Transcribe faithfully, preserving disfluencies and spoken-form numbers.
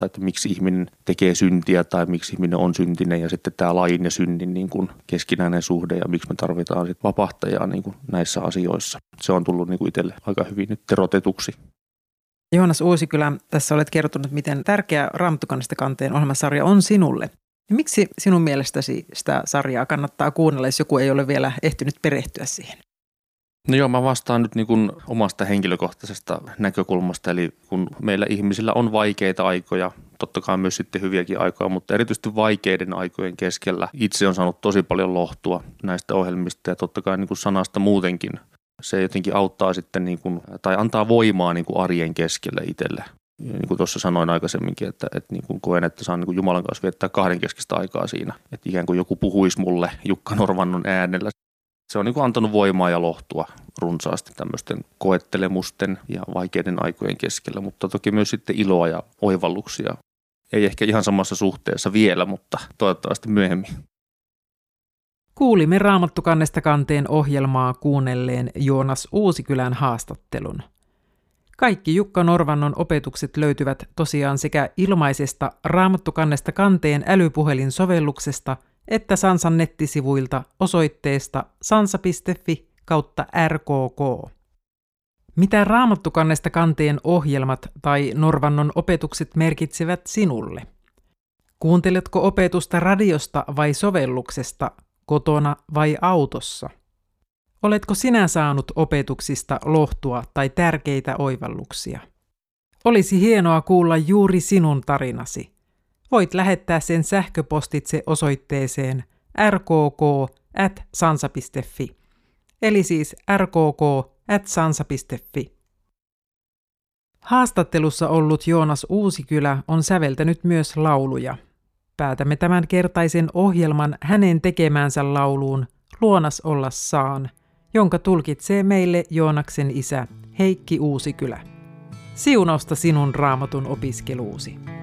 että miksi ihminen tekee syntiä tai miksi ihminen on syntinen ja sitten tämä lajin ja synnin niin kuin keskinäinen suhde ja miksi me tarvitaan sitten vapahtajaa niin kuin näissä asioissa. Se on tullut niin kuin itselle aika hyvin nyt terotetuksi. Joonas Uusikylä, tässä olet kertonut, miten tärkeä Raamattukannesta kanteen ohjelmasarja on sinulle. Miksi sinun mielestäsi sitä sarjaa kannattaa kuunnella, jos joku ei ole vielä ehtinyt perehtyä siihen? No joo, mä vastaan nyt niin kuin omasta henkilökohtaisesta näkökulmasta, eli kun meillä ihmisillä on vaikeita aikoja, totta kai myös sitten hyviäkin aikoja, mutta erityisesti vaikeiden aikojen keskellä itse on saanut tosi paljon lohtua näistä ohjelmista ja totta kai niin kuin sanasta muutenkin. Se jotenkin auttaa sitten niin kuin, tai antaa voimaa niin kuin arjen keskelle itselle. Ja niin kuin tuossa sanoin aikaisemminkin, että, että niin kuin koen, että saan niin kuin Jumalan kanssa viettää kahdenkeskistä aikaa siinä. Että ikään kuin joku puhuisi mulle Jukka Norvannon äänellä. Se on niin kuin antanut voimaa ja lohtua runsaasti tämmöisten koettelemusten ja vaikeiden aikojen keskellä, mutta toki myös sitten iloa ja oivalluksia. Ei ehkä ihan samassa suhteessa vielä, mutta toivottavasti myöhemmin. Kuulimme Raamattukannesta kanteen ohjelmaa kuunnelleen Joonas Uusikylän haastattelun. Kaikki Jukka Norvannon opetukset löytyvät tosiaan sekä ilmaisesta Raamattukannesta kanteen älypuhelinsovelluksesta että Sansan nettisivuilta osoitteesta sansa piste fi kautta rkk. Mitä Raamattukannesta kanteen ohjelmat tai Norvannon opetukset merkitsevät sinulle? Kuunteletko opetusta radiosta vai sovelluksesta, kotona vai autossa? Oletko sinä saanut opetuksista lohtua tai tärkeitä oivalluksia? Olisi hienoa kuulla juuri sinun tarinasi. Voit lähettää sen sähköpostitse osoitteeseen rkk at sansa piste fi, eli siis rkk at sansa piste fi. Haastattelussa ollut Joonas Uusikylä on säveltänyt myös lauluja. Päätämme tämän kertaisen ohjelman hänen tekemäänsä lauluun Luonas olla saan, jonka tulkitsee meille Joonaksen isä Heikki Uusikylä. Siunausta sinun Raamatun opiskeluusi.